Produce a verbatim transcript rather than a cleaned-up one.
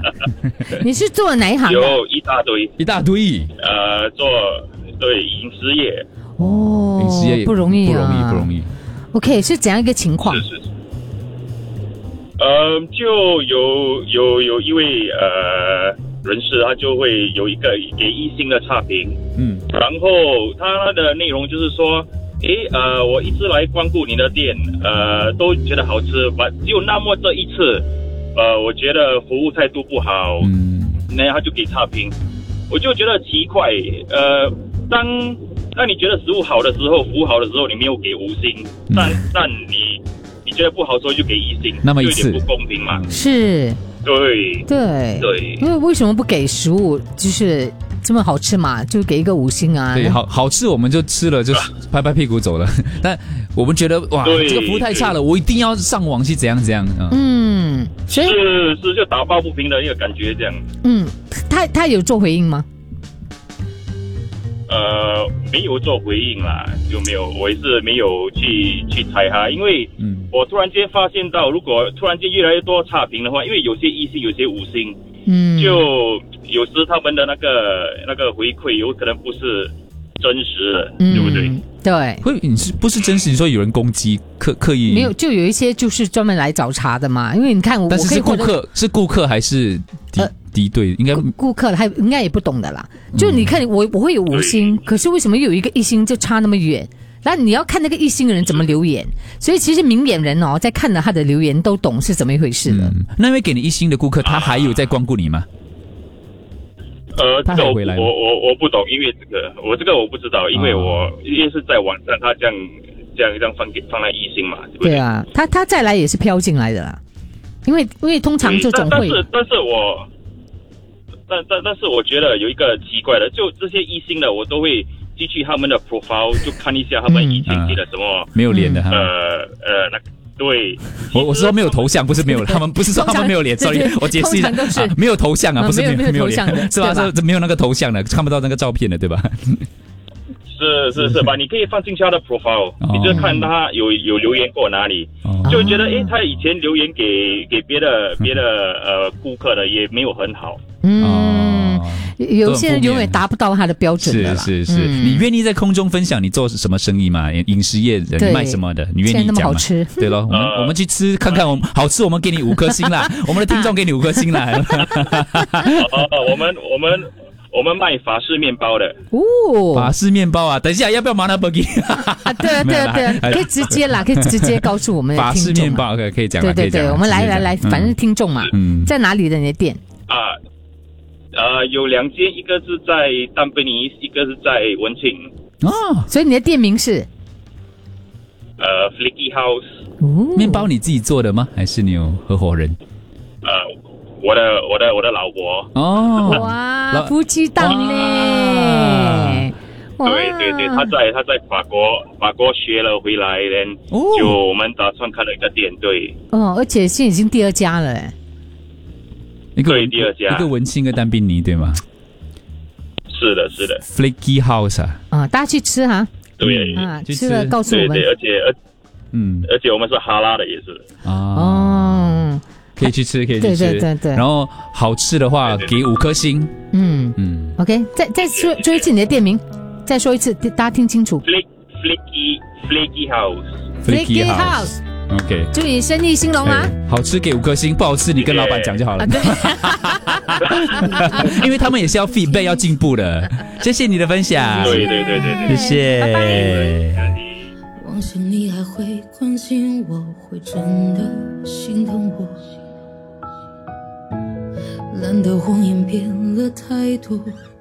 你是做哪一行的？ 有一大堆， 一大堆。 呃，做对饮食业。 哦， 饮食业不容易啊， 不容易，不容易。 OK， 是怎样一个情况？ 是是是。呃，就有有有一位呃人士，他就会有一个给一星的差评， 嗯， 然后他的内容就是说，诶，呃，我一直来光顾你的店，呃，都觉得好吃，但只有那么这一次，呃，我觉得服务态度不好， 嗯， 那他就给差评，我就觉得奇怪，呃，当当你觉得食物好的时候，服务好的时候，你没有给五星，但、嗯、但你。你觉得不好，所以就给一星， 那么一次就有点不公平嘛？ 是， 对对对， 因为为什么不给食物就是这么好吃嘛？就给一个五星啊！ 对，好好吃我们就吃了，就拍拍屁股走了。但我们觉得哇，这个服务太差了，我一定要上网去怎样怎样啊？ 嗯，所以是是就打抱不平的一个感觉这样。 嗯，他他有做回应吗？ 呃，没有做回应啦，就没有，我也是没有去去猜他，因为我突然间发现到，如果突然间越来越多差评的话，因为有些一星，有些五星，嗯，就有时他们的那个那个回馈有可能不是真实的，嗯、对不对？ 对， 会你是不是真实？你说有人攻击刻刻意没有，就有一些就是专门来找茬的嘛，因为你看我， 但是是顾客是顾客还是敌、呃、敌对？应该顾客他应该也不懂的啦。就你看我我会有五星，可是为什么有一个一星就差那么远？那你要看那个一星的人怎么留言，所以其实明眼人哦，在看了他的留言都懂是怎么一回事的。 嗯、那位给你一星的顾客，他还有在光顾你吗？ 呃，这个我我我我不懂，因为这个我这个我不知道，因为我因为是在网上，他这样这样这样放给放在一星嘛，对不对？ 对啊，他他再来也是飘进来的啦，因为因为通常这种会， 但是但是我，但但但是我觉得有一个奇怪的，就这些一星的，我都会进去他们的 profile 就看一下他们以前写的什么、 嗯、没有脸的哈， 呃呃那。对， 我我是说没有头像，不是没有，他们不是说他们没有脸 ，sorry， 我解释一下、啊，没有头像啊，不是没有没有没有头像的， 是吧？是没有那个头像的，看不到那个照片的，对吧？ 是是是吧？你可以放进去他的 profile，、哦、你就看他有有留言过哪里，哦、就觉得诶，他以前留言给给别的别的呃顾客的也没有很好， 嗯。哦，有些人永远达不到他的标准的啦。 是是是、嗯，你愿意在空中分享你做什么生意吗？饮食业的，你卖什么的？你愿意讲吗？ 那么好吃， 对咯，我们、呃、我们去吃看看，我们好吃，我们给你五颗星啦。我们的听众给你五颗星啦。 哦，我们我们我们卖法式面包的哦， 法式面包啊！等一下要不要麻辣 burger？ 啊，对啊对啊对啊，可以直接啦，可以直接告诉我们的听众。 法式面包可以可以讲， 对对对，我们来来来，反正听众嘛，嗯，在哪里的你的店啊？呃，有两间，一个是在丹贝尼，一个是在文庆。 哦，所以你的店名是？ 呃 ，Flaky House。 哦，面包你自己做的吗？还是你有合伙人？ 呃，我的我的我的老婆。 哦， 哇，夫妻档嘞！ 对对对，他在他在法国法国学了回来，然后就我们打算开了一个店，对。 哦，而且现在已经第二家了。 一个对，第二家， 一个文青，一个丹宾尼，对吗？ 是的，是的。 Flaky House 啊， 啊，大家去吃哈。 对啊，吃了告诉我们。 对对，而且而嗯，而且我们是哈拉的，也是。 哦， 可以去吃，可以去吃。 对对对对。 然后好吃的话，对对对给五颗星。 嗯嗯。OK， 再再说说一次你的店名，再说一次，大家听清楚。 Flaky Flaky House。Flaky House。OK， 祝你生意兴隆啊！ 好吃给五颗星，不好吃你跟老板讲就好了。因为他们也是要 feedback 要进步的。谢谢你的分享， 对对对对对，谢谢。 拜拜。 往想你还会关心我，会真的心疼我，懒得谎言变了太多。